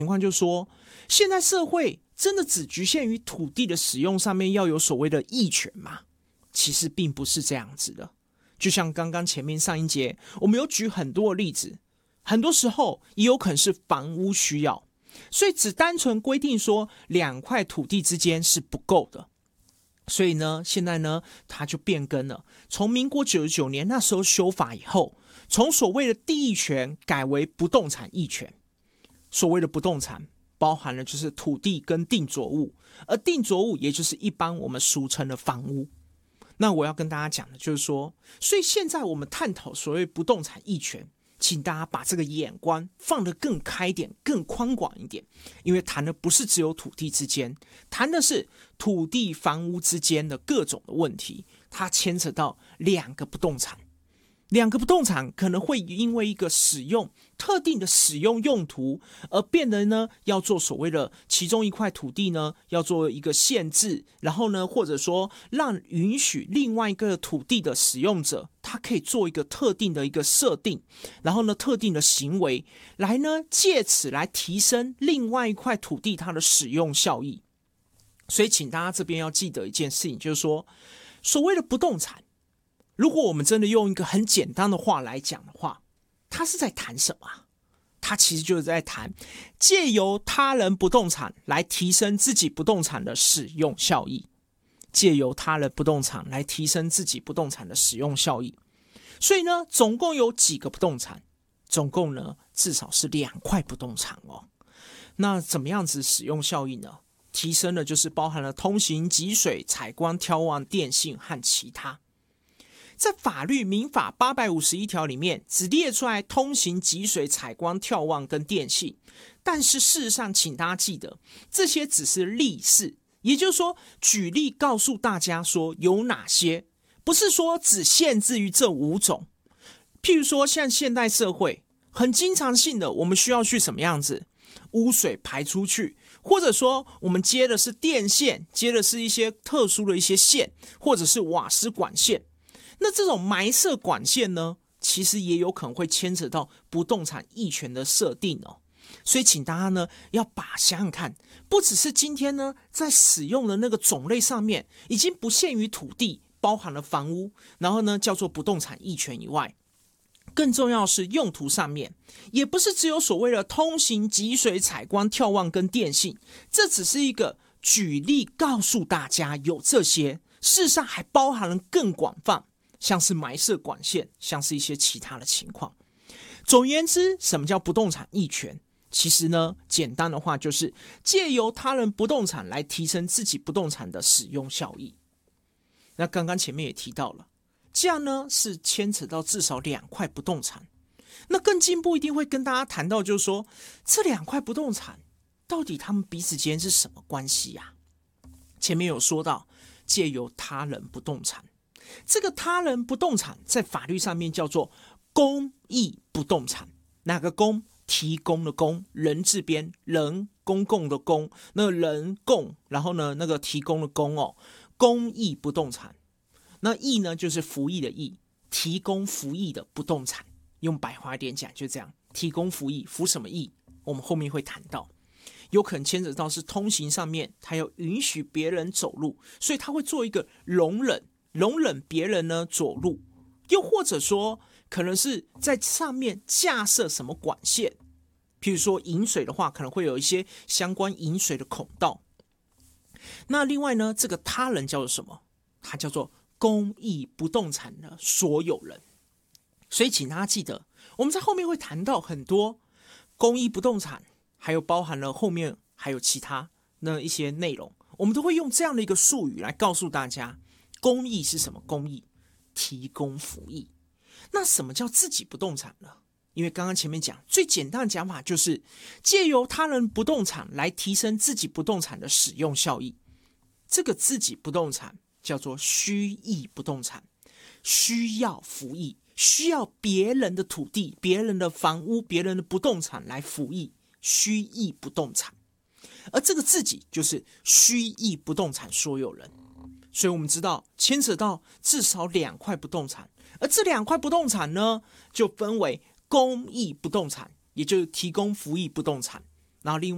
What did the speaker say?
情况就是说，现在社会真的只局限于土地的使用上面要有所谓的役权吗？其实并不是这样子的。就像刚刚前面上一节我们有举很多的例子，很多时候也有可能是房屋需要，所以只单纯规定说2块土地之间是不够的。所以呢，现在呢，它就变更了。从民国99年那时候修法以后，从所谓的地役权改为不动产役权。所谓的不动产包含了就是土地跟定着物，而定着物也就是一般我们俗称的房屋。那我要跟大家讲的就是说，所以现在我们探讨所谓不动产役权，请大家把这个眼光放得更开一点，更宽广一点，因为谈的不是只有土地之间，谈的是土地房屋之间的各种的问题，它牵扯到2个不动产。2个不动产可能会因为一个特定的使用用途而变得呢，要做所谓的其中一块土地呢，要做一个限制，然后呢，或者说允许另外一个土地的使用者，他可以做一个特定的一个设定，然后呢，特定的行为来呢，借此来提升另外一块土地它的使用效益。所以请大家这边要记得一件事情，就是说，所谓的不动产，如果我们真的用一个很简单的话来讲的话，它是在谈什么啊？它其实就是在谈借由他人不动产来提升自己不动产的使用效益，借由他人不动产来提升自己不动产的使用效益。所以呢，总共有几个不动产？总共呢，至少是2块不动产哦。那怎么样子使用效益呢？提升的就是包含了通行、集水、采光、眺望、电信和其他。在法律民法851条里面只列出来通行、集水、采光、眺望跟电信，但是事实上请大家记得，这些只是例示，也就是说举例告诉大家说有哪些，不是说只限制于这5种。譬如说像现代社会很经常性的，我们需要去什么样子污水排出去，或者说我们接的是电线，接的是一些特殊的一些线，或者是瓦斯管线。那这种埋设管线呢，其实也有可能会牵扯到不动产役权的设定哦。所以请大家呢要想想看，不只是今天呢在使用的那个种类上面已经不限于土地，包含了房屋，然后呢叫做不动产役权以外，更重要的是用途上面，也不是只有所谓的通行、集水、采光、眺望跟电信，这只是一个举例告诉大家有这些，事实上还包含了更广泛，像是埋设管线，像是一些其他的情况。总而言之，什么叫不动产役权？其实呢，简单的话就是借由他人不动产来提升自己不动产的使用效益。那刚刚前面也提到了，这样呢是牵扯到至少2块不动产。那更进一步一定会跟大家谈到，就是说这2块不动产到底他们彼此间是什么关系呀？前面有说到借由他人不动产，这个他人不动产在法律上面叫做公益不动产。哪个公？提供的供，人字边，人公共的公，那人共，然后呢那个提供的供哦，公益不动产。那益呢就是服役的益，提供服役的不动产。用白话一点讲就这样，提供服役，服什么役？我们后面会谈到，有可能牵扯到是通行上面，他要允许别人走路，所以他会做一个容忍别人呢走路，又或者说可能是在上面架设什么管线，譬如说引水的话，可能会有一些相关引水的孔道。那另外呢，这个他人叫做什么？它叫做公益不动产的所有人。所以请大家记得，我们在后面会谈到很多公益不动产，还有包含了后面还有其他那一些内容，我们都会用这样的一个术语来告诉大家，公益是什么？公益提供服役。那什么叫自己不动产呢？因为刚刚前面讲最简单的讲法就是借由他人不动产来提升自己不动产的使用效益。这个自己不动产叫做需役不动产，需要服役，需要别人的土地、别人的房屋、别人的不动产来服役，需役不动产。而这个自己就是需役不动产所有人。所以我们知道牵扯到至少2块不动产，而这2块不动产呢就分为公益不动产，也就是提供服役不动产，然后另外